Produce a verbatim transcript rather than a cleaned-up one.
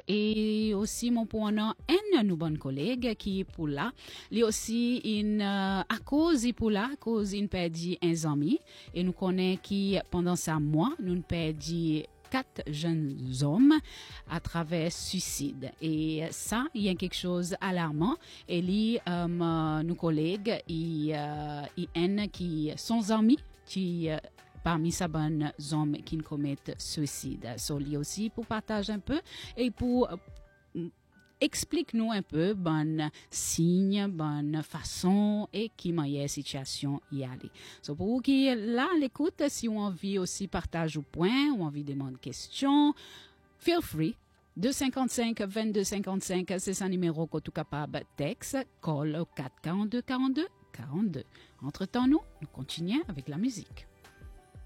et aussi mon point un nous bonne collègue qui est pour là. Il aussi une euh, à cause pour là, à cause il perdu un ami et nous connaît qui pendant ça mois nous perdu quatre jeunes hommes à travers suicide et ça il y a quelque chose alarmant et les euh, nos collègues ils euh, ils qui sont amis qui euh, parmi ces bonnes hommes qui commettent suicide. So, lui aussi pour partager un peu et pour euh, explique-nous un peu bonne signe, bonne façon et qui meilleure situation y aller. So, pour vous qui est là à l'écoute, si vous avez envie aussi partager au point ou envie de demander question, feel free. deux cinq cinq, vingt-deux cinquante-cinq, c'est un numéro que tout capable texte, call au quatre quarante-deux quarante-deux quarante-deux. Entre-temps, nous, nous continuons avec la musique.